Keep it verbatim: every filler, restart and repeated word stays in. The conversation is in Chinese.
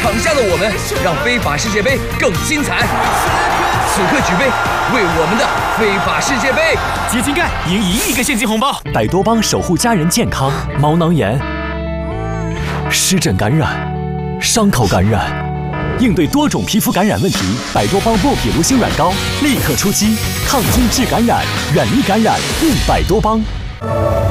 场下的我们，让非法世界杯更精彩。此刻举杯，为我们的非法世界杯结晶盖，赢一亿个现金红包。 百多邦守护家人健康，毛囊炎、湿疹感染、伤口感染，应对多种皮肤感染问题，百多邦莫匹卢星软膏立刻出击，抗菌治感染，远离感染，用百多邦。